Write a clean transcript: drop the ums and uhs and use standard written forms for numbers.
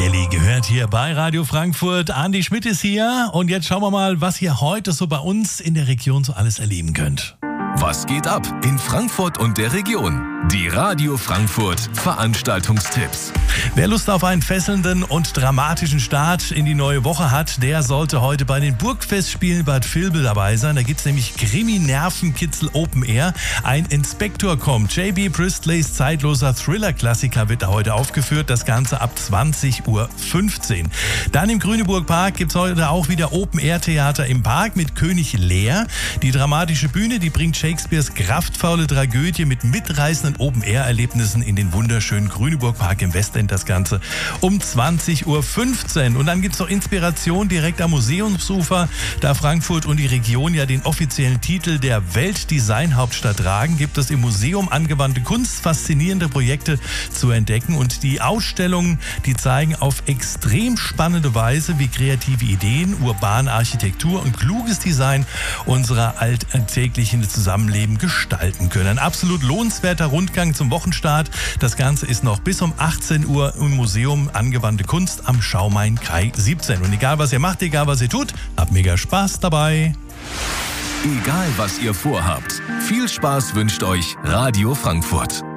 Kelly gehört hier bei Radio Frankfurt. Andi Schmidt ist hier und jetzt schauen wir mal, was ihr heute so bei uns in der Region so alles erleben könnt. Was geht ab in Frankfurt und der Region? Die Radio Frankfurt Veranstaltungstipps. Wer Lust auf einen fesselnden und dramatischen Start in die neue Woche hat, der sollte heute bei den Burgfestspielen Bad Vilbel dabei sein. Da gibt's nämlich Krimi-Nervenkitzel Open Air. Ein Inspektor kommt. J.B. Pristleys zeitloser Thriller-Klassiker wird da heute aufgeführt. Das Ganze ab 20:15 Uhr. Dann im Grüneburg-Park gibt's heute auch wieder Open-Air-Theater im Park mit König Lear. Die dramatische Bühne, die bringt Shakespeares kraftvolle Tragödie mit mitreißenden Open-Air-Erlebnissen in den wunderschönen Grüneburg-Park im Westend. Das Ganze um 20:15 Uhr. Und dann gibt es noch Inspiration direkt am Museumsufer. Da Frankfurt und die Region ja den offiziellen Titel der Weltdesign-Hauptstadt tragen, gibt es im Museum angewandte Kunst, faszinierende Projekte zu entdecken. Und die Ausstellungen, die zeigen auf extrem spannende Weise, wie kreative Ideen, urbane Architektur und kluges Design unserer alltäglichen Zusammenleben gestalten können. Ein absolut lohnenswerter Rundgang zum Wochenstart. Das Ganze ist noch bis um 18 Uhr im Museum Angewandte Kunst am Schaumain Kai 17. Und egal was ihr macht, egal was ihr tut, habt mega Spaß dabei. Egal was ihr vorhabt, viel Spaß wünscht euch Radio Frankfurt.